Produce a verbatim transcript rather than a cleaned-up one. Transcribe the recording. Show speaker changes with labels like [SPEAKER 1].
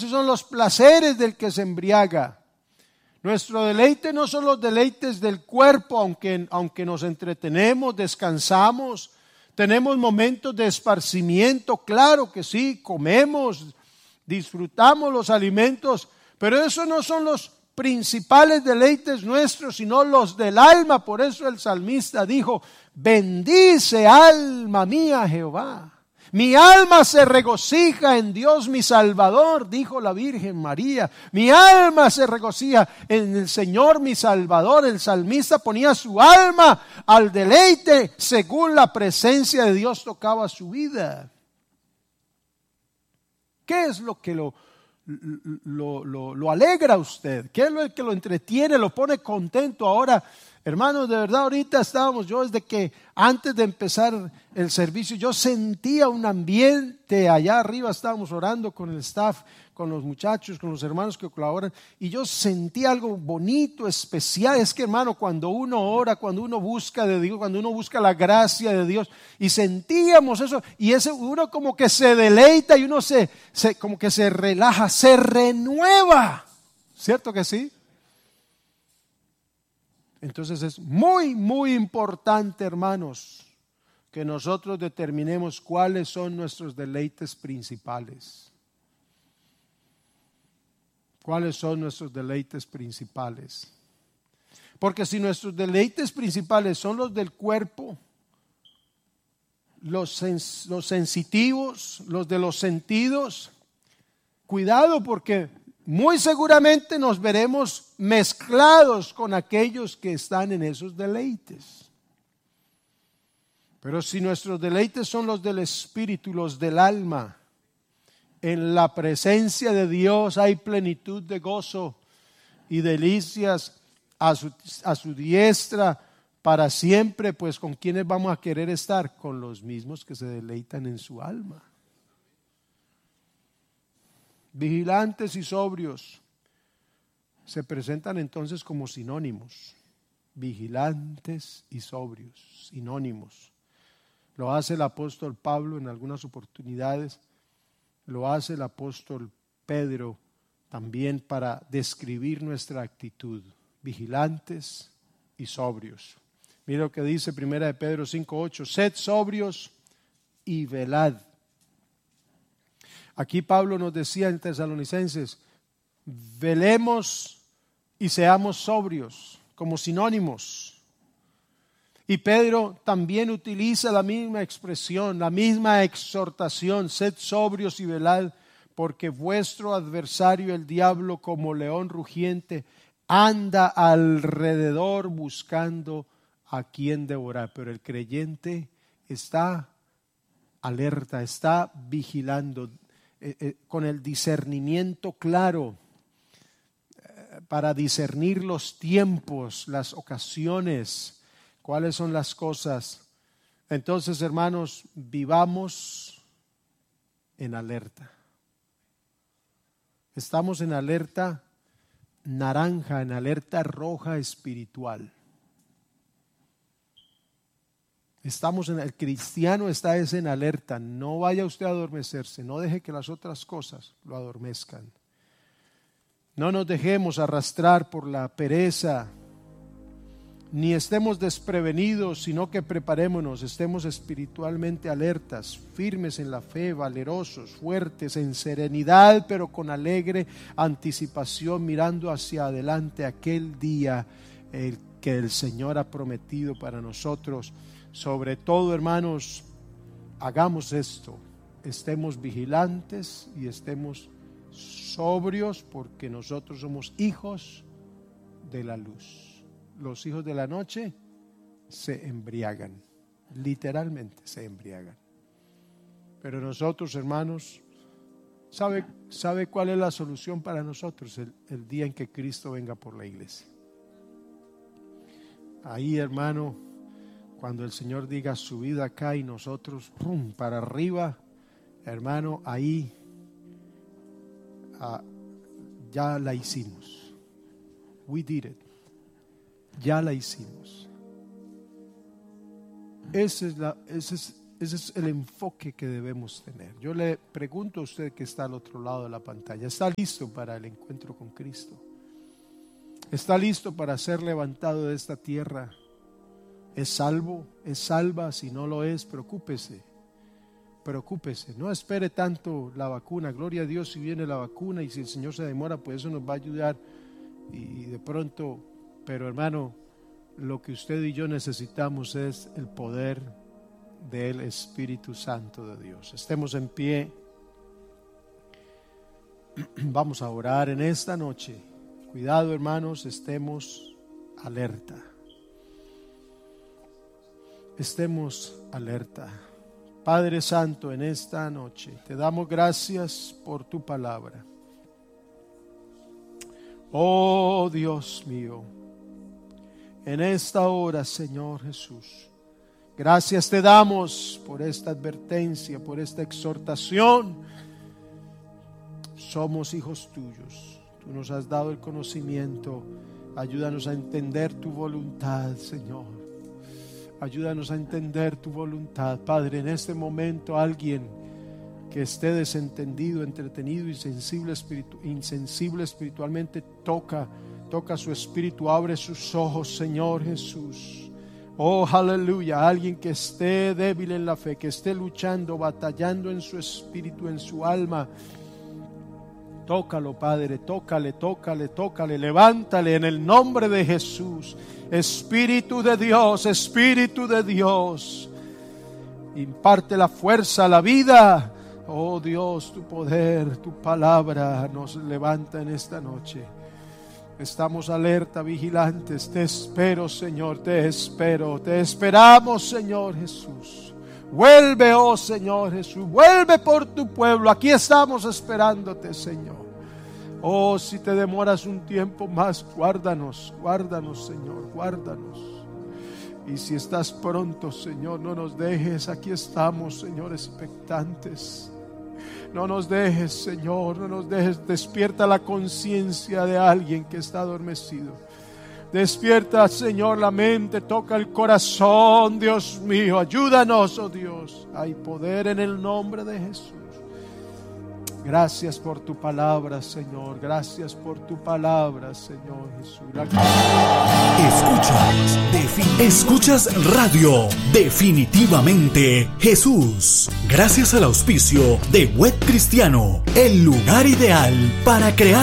[SPEAKER 1] esos son los placeres del que se embriaga. Nuestro deleite no son los deleites del cuerpo, aunque, aunque nos entretenemos, descansamos, tenemos momentos de esparcimiento, claro que sí, comemos, disfrutamos los alimentos, pero esos no son los principales deleites nuestros, sino los del alma. Por eso el salmista dijo: bendice alma mía Jehová. Mi alma se regocija en Dios mi Salvador, dijo la Virgen María. Mi alma se regocija en el Señor mi Salvador. El salmista ponía su alma al deleite según la presencia de Dios tocaba su vida. ¿Qué es lo que lo, lo, lo, lo alegra a usted? ¿Qué es lo que lo entretiene, lo pone contento? Ahora, hermanos, de verdad ahorita estábamos, yo desde que antes de empezar el servicio, yo sentía un ambiente allá arriba, estábamos orando con el staff, con los muchachos, con los hermanos que colaboran, y yo sentí algo bonito, especial. Es que, hermano, cuando uno ora, cuando uno busca de Dios, cuando uno busca la gracia de Dios, y sentíamos eso, y ese uno como que se deleita y uno se, se como que se relaja, se renueva, ¿cierto que sí? Entonces es muy, muy importante, hermanos, que nosotros determinemos cuáles son nuestros deleites principales. ¿Cuáles son nuestros deleites principales? Porque si nuestros deleites principales son los del cuerpo, los, sens- los sensitivos, los de los sentidos, cuidado, porque muy seguramente nos veremos mezclados con aquellos que están en esos deleites. Pero si nuestros deleites son los del espíritu, los del alma, en la presencia de Dios hay plenitud de gozo y delicias a su, a su diestra para siempre. Pues ¿con quiénes vamos a querer estar? Con los mismos que se deleitan en su alma. Vigilantes y sobrios se presentan entonces como sinónimos. Vigilantes y sobrios, sinónimos. Lo hace el apóstol Pablo en algunas oportunidades, lo hace el apóstol Pedro también para describir nuestra actitud. Vigilantes y sobrios. Mira lo que dice primera de Pedro cinco ocho: sed sobrios y velad. Aquí Pablo nos decía en Tesalonicenses: velemos y seamos sobrios, como sinónimos. Y Pedro también utiliza la misma expresión, la misma exhortación: sed sobrios y velad, porque vuestro adversario el diablo, como león rugiente, anda alrededor buscando a quien devorar. Pero el creyente está alerta, está vigilando, eh, eh, con el discernimiento claro, eh, para discernir los tiempos, las ocasiones, cuáles son las cosas. Entonces, hermanos, vivamos en alerta. Estamos en alerta naranja, en alerta roja espiritual. Estamos en, el cristiano está es en alerta. No vaya usted a adormecerse, no deje que las otras cosas lo adormezcan. No nos dejemos arrastrar por la pereza, ni estemos desprevenidos, sino que preparémonos, estemos espiritualmente alertas, firmes en la fe, valerosos, fuertes, en serenidad, pero con alegre anticipación, mirando hacia adelante aquel día el que el Señor ha prometido para nosotros. Sobre todo, hermanos, hagamos esto, estemos vigilantes y estemos sobrios, porque nosotros somos hijos de la luz. Los hijos de la noche se embriagan, literalmente se embriagan. Pero nosotros, hermanos, ¿sabe, sabe cuál es la solución para nosotros? El, el día en que Cristo venga por la iglesia. Ahí, hermano, cuando el Señor diga subid acá y nosotros pum, para arriba, hermano, ahí ah, ya la hicimos. We did it. Ya la hicimos. Esa es la, esa es, Ese es el enfoque que debemos tener. Yo le pregunto a usted que está al otro lado de la pantalla, ¿está listo para el encuentro con Cristo? ¿Está listo para ser levantado de esta tierra? ¿Es salvo? ¿Es salva? Si no lo es, preocúpese. Preocúpese. No espere tanto la vacuna. Gloria a Dios si viene la vacuna, y si el Señor se demora, pues eso nos va a ayudar. Y de pronto, pero hermano, lo que usted y yo necesitamos es el poder del Espíritu Santo de Dios. Estemos en pie. Vamos a orar en esta noche. Cuidado, hermanos, estemos alerta. Estemos alerta. Padre Santo, en esta noche te damos gracias por tu palabra. Oh Dios mío, en esta hora, Señor Jesús, gracias te damos por esta advertencia, por esta exhortación. Somos hijos tuyos. Tú nos has dado el conocimiento. Ayúdanos a entender tu voluntad, Señor. Ayúdanos a entender tu voluntad. Padre, en este momento alguien que esté desentendido, entretenido, insensible, espiritu- insensible espiritualmente, toca, toca su espíritu, abre sus ojos, Señor Jesús. Oh, aleluya. Alguien que esté débil en la fe, que esté luchando, batallando en su espíritu, en su alma. Tócalo, Padre, tócale, tócale, tócale, levántale en el nombre de Jesús. Espíritu de Dios, Espíritu de Dios, imparte la fuerza, la vida. Oh Dios, tu poder, tu palabra nos levanta en esta noche. Estamos alerta, vigilantes. Te espero, Señor, te espero, te esperamos, Señor Jesús. Vuelve, oh Señor Jesús, vuelve por tu pueblo. Aquí estamos esperándote, Señor. Oh, si te demoras un tiempo más, guárdanos, guárdanos, Señor, guárdanos. Y si estás pronto, Señor, no nos dejes. Aquí estamos, Señor, expectantes. No nos dejes, Señor, no nos dejes. Despierta la conciencia de alguien que está adormecido. Despierta, Señor, la mente, toca el corazón, Dios mío. Ayúdanos, oh Dios. Hay poder en el nombre de Jesús. Gracias por tu palabra, Señor. Gracias por tu palabra, Señor Jesús.
[SPEAKER 2] Escuchas, defin- escuchas radio. Definitivamente Jesús. Gracias al auspicio de Web Cristiano, el lugar ideal para crear